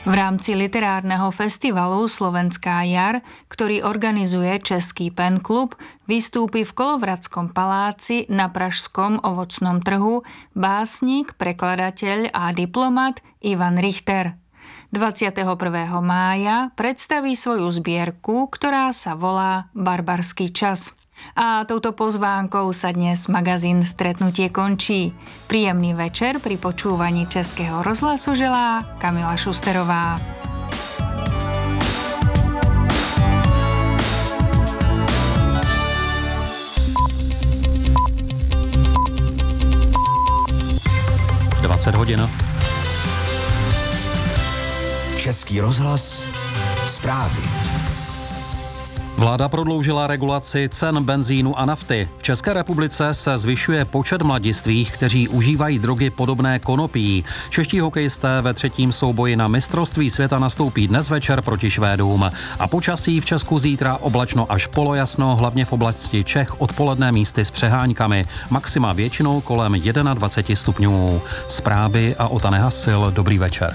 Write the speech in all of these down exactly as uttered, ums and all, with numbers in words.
V rámci literárneho festivalu Slovenská jar, ktorý organizuje Český pen klub, vystúpi v Kolovradskom paláci na pražskom ovocnom trhu básnik, prekladateľ a diplomat Ivan Richter. dvadsiateho prvého mája predstaví svoju zbierku, ktorá sa volá Barbarský čas. A touto pozvánkou sa dnes magazín Stretnutie končí. Príjemný večer pri počúvaní Českého rozhlasu želá Kamila Šusterová. dvacet hodin. Český rozhlas, zprávy. Vláda prodloužila regulaci cen benzínu a nafty. V České republice se zvyšuje počet mladistvých, kteří užívají drogy podobné konopí. Čeští hokejisté ve třetím souboji na mistrovství světa nastoupí dnes večer proti Švédům. A počasí v Česku zítra oblačno až polojasno, hlavně v oblasti Čech odpoledne místy s přeháňkami. Maxima většinou kolem dvacet jedna stupňů. Zprávy a Ota Nehasil, dobrý večer.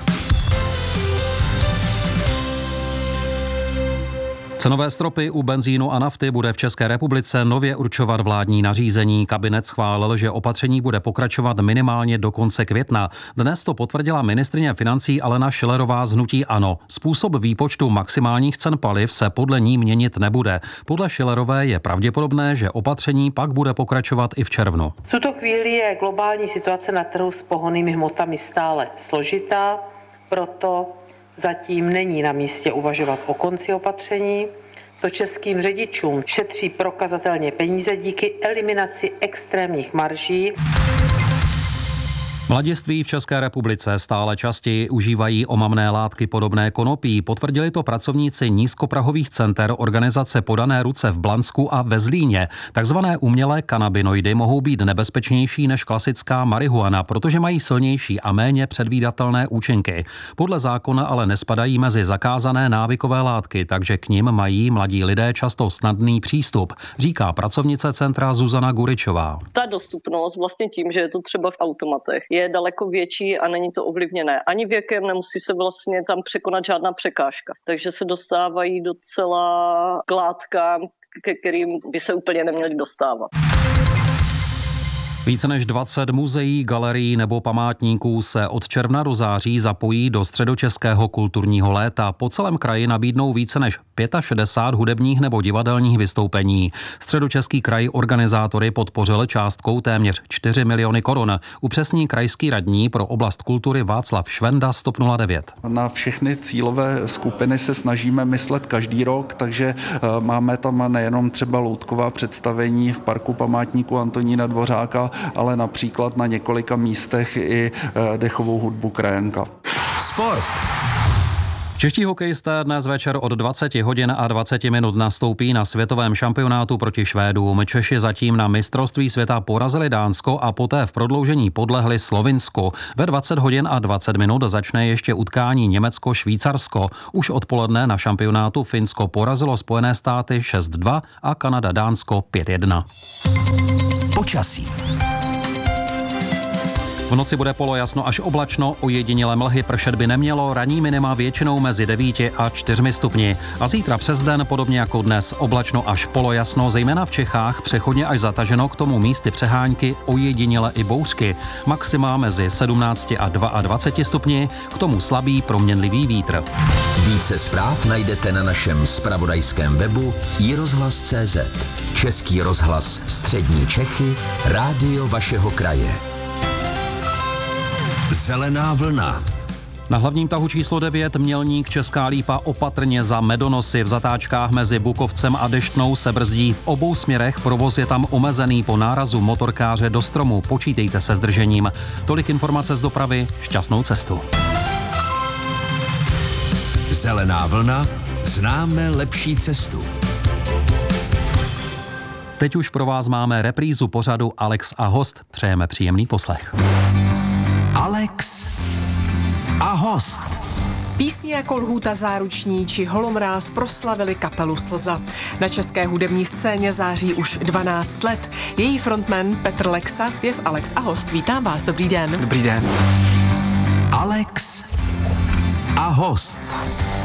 Cenové stropy u benzínu a nafty bude v České republice nově určovat vládní nařízení. Kabinet schválil, že opatření bude pokračovat minimálně do konce května. Dnes to potvrdila ministryně financí Alena Schillerová z hnutí ANO. Způsob výpočtu maximálních cen paliv se podle ní měnit nebude. Podle Schillerové je pravděpodobné, že opatření pak bude pokračovat i v červnu. V tuto chvíli je globální situace na trhu s pohonnými hmotami stále složitá, proto zatím není na místě uvažovat o konci opatření. To českým řidičům šetří prokazatelně peníze díky eliminaci extrémních marží. Mladiství v České republice stále častěji užívají omamné látky podobné konopí. Potvrdili to pracovníci nízkoprahových center organizace Podané ruce v Blansku a ve Zlíně. Takzvané umělé kanabinoidy mohou být nebezpečnější než klasická marihuana, protože mají silnější a méně předvídatelné účinky. Podle zákona ale nespadají mezi zakázané návykové látky, takže k nim mají mladí lidé často snadný přístup, říká pracovnice centra Zuzana Guričová. Ta dostupnost vlastně tím, že je to třeba v automatech, je daleko větší a není to ovlivněné. Ani věkem nemusí se vlastně tam překonat žádná překážka. Takže se dostávají docela k látkám, ke kterým by se úplně neměli dostávat. Více než dvacet muzeí, galerií nebo památníků se od června do září zapojí do středočeského kulturního léta. Po celém kraji nabídnou více než šedesát pět hudebních nebo divadelních vystoupení. Středočeský kraj organizátory podpořil částkou téměř čtyři miliony korun. Upřesní krajský radní pro oblast kultury Václav Švenda z TOP nula devět. Na všechny cílové skupiny se snažíme myslet každý rok, takže máme tam nejenom třeba loutková představení v parku památníku Antonína Dvořáka, ale například na několika místech i dechovou hudbu Krajanka. Sport. Čeští hokejisté dnes večer od dvacet hodin a dvacet minut nastoupí na světovém šampionátu proti Švédům. Češi zatím na mistrovství světa porazili Dánsko a poté v prodloužení podlehli Slovinsku. Ve dvacet hodin a dvacet minut začne ještě utkání Německo-Švýcarsko. Už odpoledne na šampionátu Finsko porazilo Spojené státy šest dva a Kanada Dánsko pět jedna. Počasí. V noci bude polojasno až oblačno, ojedinělé mlhy, pršet by nemělo, ranní minima většinou mezi devíti a čtyřmi stupni. A zítra přes den, podobně jako dnes, oblačno až polojasno, zejména v Čechách, přechodně až zataženo, k tomu místy přehánky, ojediněle i bouřky. Maxima mezi sedmnácti a dvaceti dvěma stupni, k tomu slabý proměnlivý vítr. Více zpráv najdete na našem zpravodajském webu i rozhlas tečka cé zet. Český rozhlas Střední Čechy, rádio vašeho kraje. Zelená vlna. Na hlavním tahu číslo devět Mělník Česká Lípa opatrně za Medonosy. V zatáčkách mezi Bukovcem a Deštnou se brzdí v obou směrech, provoz je tam omezený po nárazu motorkáře do stromu. Počítejte se zdržením. Tolik informace z dopravy, šťastnou cestu. Zelená vlna, známe lepší cestu. Teď už pro vás máme reprízu pořadu Alex a host. Přejeme příjemný poslech. Alex a host. Písně jako Lhůta záruční či Holomráz proslavili kapelu Slza. Na české hudební scéně září už dvanáct let. Její frontman Petr Lexa je v Alex a host. Vítám vás, dobrý den. Dobrý den. Alex a host.